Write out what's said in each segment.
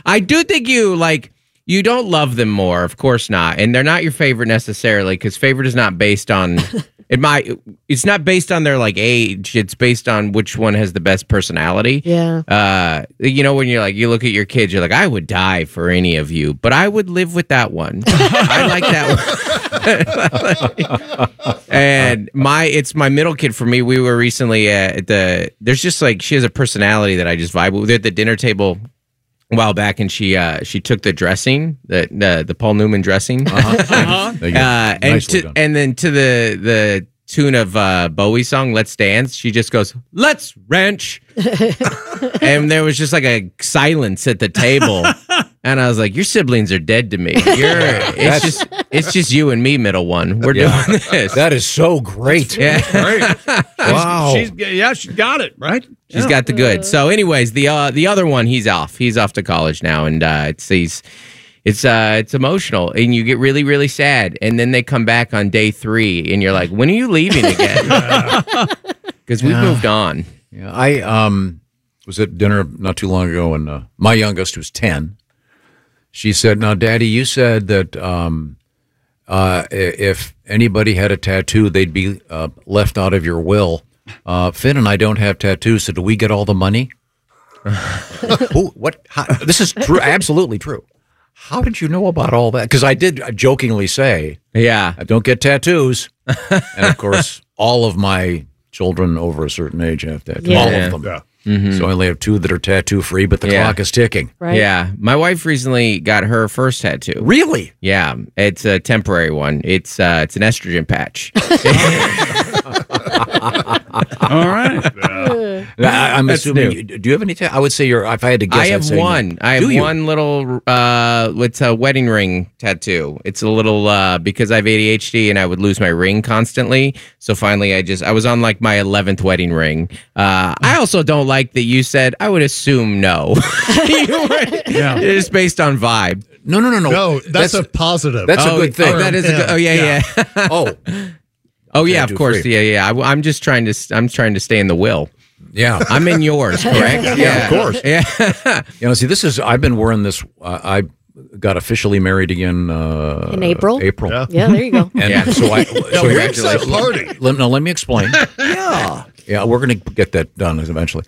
I do think you don't love them more, of course not, and they're not your favorite necessarily because favorite is not based on it's not based on their age. It's based on which one has the best personality. Yeah. When you look at your kids, you're like, I would die for any of you, but I would live with that one. I like that one. And it's my middle kid for me. We were recently there's just she has a personality that I just vibe with. We're at the dinner table a while back, and she took the dressing, the Paul Newman dressing, and then to the tune of Bowie's song "Let's Dance," she just goes, "Let's wrench," and there was just a silence at the table, and I was like, "Your siblings are dead to me. It's just you and me, middle one. We're doing this." That is so great. Yeah, great. Wow. She's got it right. She's got the good. So, anyways, the other one, he's off. He's off to college now, and it's emotional, and you get really, really sad. And then they come back on day 3, and you're like, "When are you leaving again?" Because we've moved on. Yeah, I was at dinner not too long ago, and my youngest, who's 10, she said, "Now, Daddy, you said that if anybody had a tattoo, they'd be left out of your will. Finn and I don't have tattoos, so do we get all the money?" What? This is true, absolutely true. How did you know about all that? Because I did jokingly say, "Yeah, I don't get tattoos," and of course, all of my children over a certain age have tattoos. Yeah. All of them. Yeah. Mm-hmm. So I only have 2 that are tattoo free, but the clock is ticking. Right. Yeah, my wife recently got her first tattoo. Really? Yeah, it's a temporary one. It's an estrogen patch. All right. I'm That's assuming. new. Do you have any? I would say if I had to guess, I I'd have say no. one. I Do have you? one little. It's a wedding ring tattoo. It's a little because I have ADHD and I would lose my ring constantly. So finally, I was on my 11th wedding ring. I also don't like that you said. I would assume no. Yeah. It's based on vibe. No. No, that's a positive. That's a good thing. Oh, that is a good. Oh yeah. Oh, Oh yeah, of Tattoo course. free. Yeah. I'm just trying to. I'm trying to stay in the will. yeah. I'm in yours, correct? Yeah, of course. Yeah. See, I've been wearing this. I got officially married again In April? April. Yeah, there you go. And Yeah. so Ringside party. let me explain. Yeah, we're going to get that done eventually.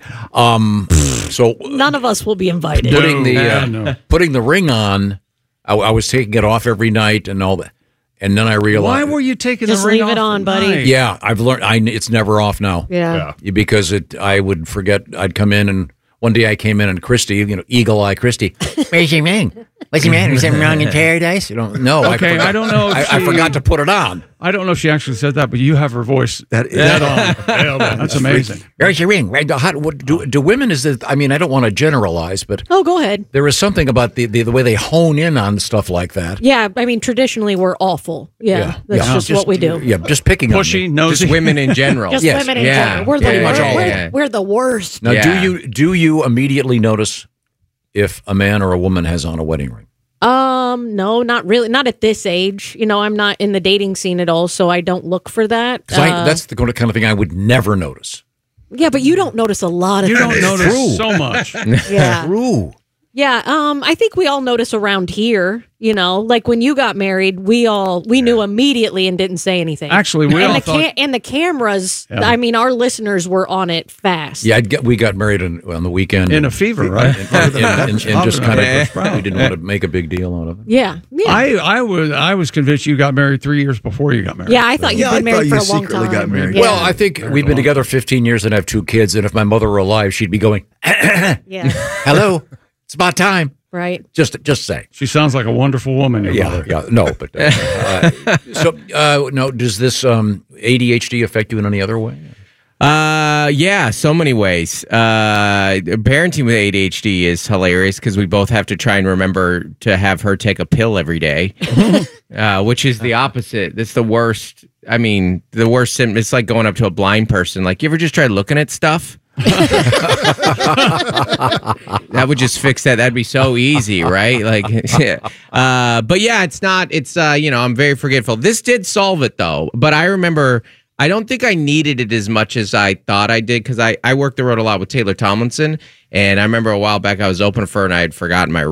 So None of us will be invited. putting No. putting the ring on, I was taking it off every night and all that, and then I realized, Why were you taking Just the ring leave it off on, at buddy. night? Yeah, I've learned. It's never off now. Yeah. Because I would forget. I'd come in, and one day I came in, and Christy, Eagle Eye Christy, where's your ring? What's the matter? Is something wrong in paradise? You don't know. Okay, I don't know if I she- forgot to put it on. I don't know if she actually said that, but you have her voice. That on. That's amazing. Where's your ring? Right? Do women? Is it? I mean, I don't want to generalize, but Oh, go ahead. there is something about the way they hone in on stuff like that. Yeah, I mean, traditionally we're awful. Yeah, that's just what we do. Yeah, just picking Pushy, on me. nosy. Just women in general. Just Yes. women in Yeah. general. We're Pretty the much worst. all. We're, Yeah. we're the worst. Now, Yeah. do you immediately notice if a man or a woman has on a wedding ring? No, not really. Not at this age. I'm not in the dating scene at all, so I don't look for that. Because that's the kind of thing I would never notice. Yeah, but you don't notice a lot of You things. don't notice so much. Yeah. True. Yeah, I think we all notice around here, like when you got married, we knew immediately and didn't say anything. Actually, we all and thought... and the cameras, Yeah. I mean, our listeners were on it fast. Yeah, we got married on the weekend. In a fever, right? And just kind of, Yeah. we didn't want to make a big deal out of it. Yeah. I was convinced you got married 3 years before you got married. Yeah, I thought you'd been married for a long secretly time. got married. Yeah. Well, I think we've been together 15 years and have 2 kids. And if my mother were alive, she'd be going, Yeah, hello, it's about time. right. Just say. She sounds like a wonderful woman. Your mother. Yeah, no, but no. Does this ADHD affect you in any other way? Yeah, so many ways. Parenting with ADHD is hilarious because we both have to try and remember to have her take a pill every day, which is the opposite. That's the worst. I mean, the worst symptom. It's like going up to a blind person. Like, you ever just try looking at stuff? That would just fix that. That'd be so easy, right? Like, but yeah, it's not. It's I'm very forgetful. This did solve it though. But I remember, I don't think I needed it as much as I thought I did because I worked the road a lot with Taylor Tomlinson, and I remember a while back I was open for her and I had forgotten my